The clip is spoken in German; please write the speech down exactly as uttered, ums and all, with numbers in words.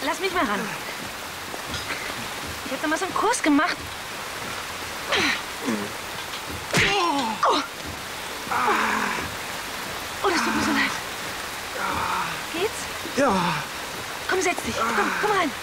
lass mich mal ran. Ich habe da mal so einen Kurs gemacht. Oh, oh das tut mir so leid. Geht's? Ja. Komm, setz dich. Komm, komm rein.